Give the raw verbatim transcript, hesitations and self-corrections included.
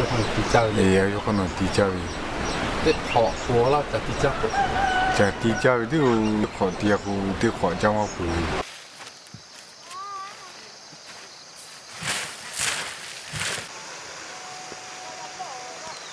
有可能地震嘅。 係啊，有可能地震嘅。 啲學火啦就地震。 就地震都要學地下啲學怎麼去？